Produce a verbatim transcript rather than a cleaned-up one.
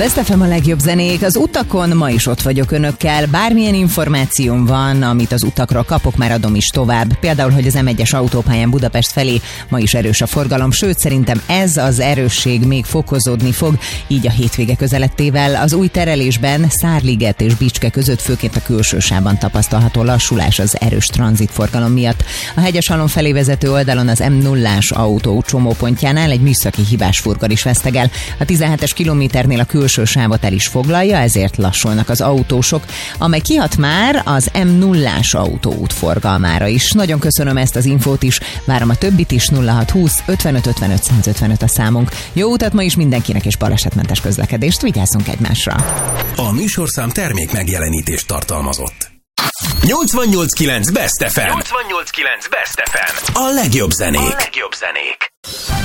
Best ef em a legjobb zenék. Az utakon ma is ott vagyok önökkel. Bármilyen információm van, amit az utakról kapok, már adom is tovább. Például, hogy az em egyes autópályán Budapest felé ma is erős a forgalom, sőt szerintem ez az erősség még fokozódni fog, így a hétvége közelettével. Az új terelésben Szárliget és Bicske között főként a külső sávban tapasztalható lassulás az erős tranzitforgalom miatt. A Hegyeshalom felé vezető oldalon az em nullás autó csomópontjánál egy műszaki hibás furgon is vesztegel. A tizenhetes kilométernél a külső sávot el is foglalja, ezért lassulnak az autósok, amely kihat már az em nullás autóút forgalmára is. Nagyon köszönöm ezt az infót is, várom a többit is. Nulla hat húsz ötvenöt ötvenöt százötvenöt a számunk. Jó utat ma is mindenkinek, és balesetmentes közlekedést, vigyázzunk egymásra. A műsorszám termék megjelenítést tartalmazott. nyolcvannyolc kilenc Best ef em. nyolcvannyolc kilenc Best ef em. A legjobb zenék. A legjobb zenék.